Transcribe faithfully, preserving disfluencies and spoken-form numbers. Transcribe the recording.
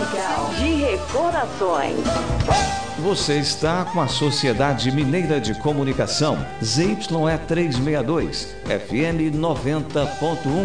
musical de recordações. Você está com a Sociedade Mineira de Comunicação, Z Y E trezentos e sessenta e dois, F M noventa ponto um.